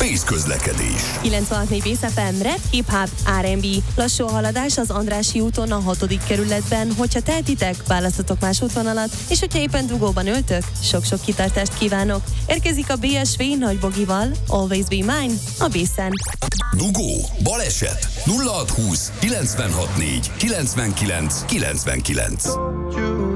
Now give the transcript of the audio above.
Vészközlekedés. 96.4 BSFM, rap, hip-hop, R&B. Lassú a haladás az Andrássy úton a 6. kerületben. Hogyha tehetitek, választatok más útvonalat, és hogyha éppen dugóban ültök, sok-sok kitartást kívánok. Érkezik a BSV Nagybogival, Always Be Mine, a Bészen. Dugó, baleset, 0620 964 99 99.